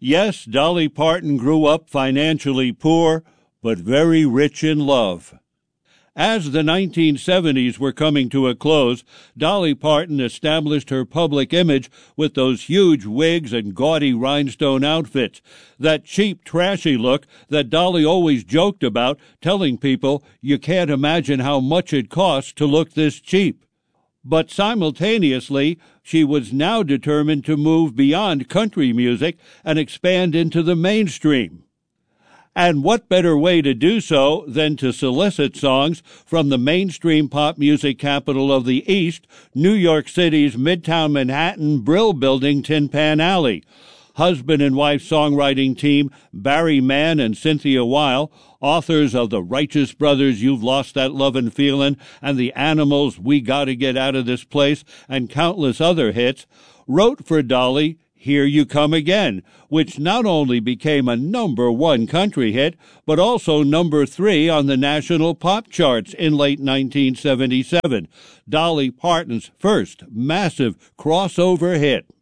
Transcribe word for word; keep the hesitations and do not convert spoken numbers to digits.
Yes, Dolly Parton grew up financially poor, but very rich in love. As the nineteen seventies were coming to a close, Dolly Parton established her public image with those huge wigs and gaudy rhinestone outfits, that cheap, trashy look that Dolly always joked about, telling people you can't imagine how much it costs to look this cheap. But simultaneously, she was now determined to move beyond country music and expand into the mainstream. And what better way to do so than to solicit songs from the mainstream pop music capital of the East, New York City's Midtown Manhattan Brill Building Tin Pan Alley. Husband and wife songwriting team Barry Mann and Cynthia Weil, authors of The Righteous Brothers' You've Lost That Lovin' Feelin' and The Animals' We Gotta Get Out of This Place and countless other hits, wrote for Dolly Here You Come Again, which not only became a number one country hit, but also number three on the national pop charts in late nineteen seventy-seven, Dolly Parton's first massive crossover hit.